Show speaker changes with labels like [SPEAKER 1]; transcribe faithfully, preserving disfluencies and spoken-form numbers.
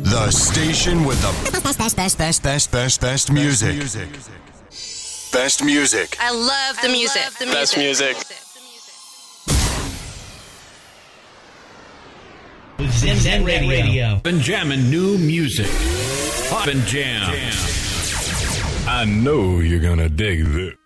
[SPEAKER 1] The station with the best, best, best, best, best, best, best music. Best music.
[SPEAKER 2] I love the
[SPEAKER 3] I
[SPEAKER 2] music.
[SPEAKER 3] love the
[SPEAKER 4] Best music.
[SPEAKER 5] Zen, Zen Radio. Radio.
[SPEAKER 6] Been jamming new music. Pop and jam.
[SPEAKER 7] I know you're gonna dig this.